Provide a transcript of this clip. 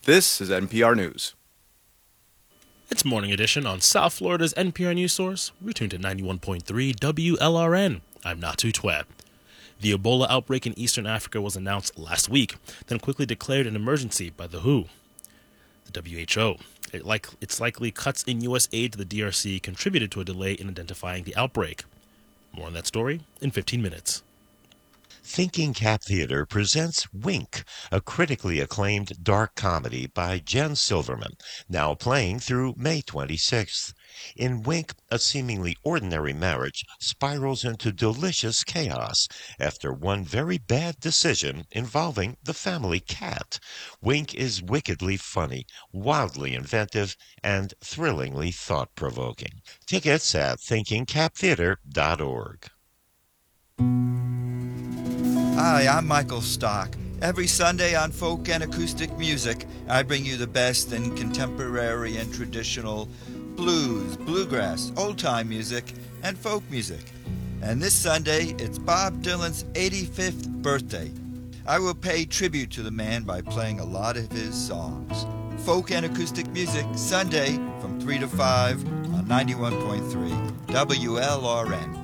This is NPR News. It's Morning Edition on South Florida's NPR News Source. We're tuned to 91.3 WLRN. I'm Natu Tweb. The Ebola outbreak in Eastern Africa was announced last week, then quickly declared an emergency by the WHO. The WHO. Its likely cuts in U.S. aid to the DRC contributed to a delay in identifying the outbreak. More on that story in 15 minutes. Thinking Cap Theater presents Wink, a critically acclaimed dark comedy by Jen Silverman, now playing through May 26th. In Wink, a seemingly ordinary marriage spirals into delicious chaos after one very bad decision involving the family cat. Wink is wickedly funny, wildly inventive, and thrillingly thought-provoking. Tickets at thinkingcaptheater.org. Hi, I'm Michael Stock. Every Sunday on Folk and Acoustic Music, I bring you the best in contemporary and traditional blues, bluegrass, old-time music, and folk music. And this Sunday, it's Bob Dylan's 85th birthday. I will pay tribute to the man by playing a lot of his songs. Folk and Acoustic Music, Sunday from 3 to 5 on 91.3 WLRN.